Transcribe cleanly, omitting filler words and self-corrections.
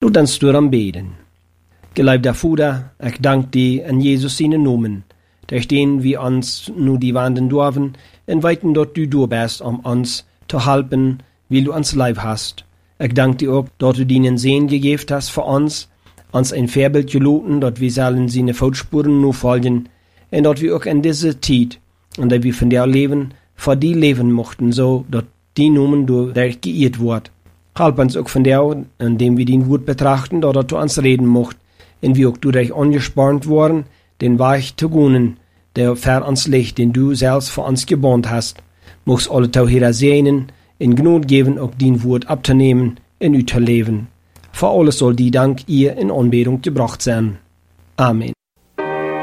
Laat ons daarom beden. Geliefde Vader, ik dank dir in Jesus zijn namen, durch den wir uns nu die wanden dürfen en weten dat du da bist, ons te helpen, wie du ons lief hast. Ik dank dir ook dat du deinen Sehen gegeben hast für uns ein Vorbild gelaten, dat wir sollen seine Fußspuren nu folgen, en dat wir auch in dieser Zeit, in der wir von dir leben, für die leben mochten, so dat die Namen durch geirrt wird. Help uns auch von dir, indem wir den Wort betrachten, dat du uns reden mocht, en wir auch durch angespannt worden, den Weg zu gehen, der für uns liegt, den du selbst für uns gebahnt hast. Mochst alle Tauhira segnen, in Gnade geben, auch dein Wort abzunehmen, in u zu leben. Für alles soll die Dank ihr in Anbetung gebracht sein. Amen.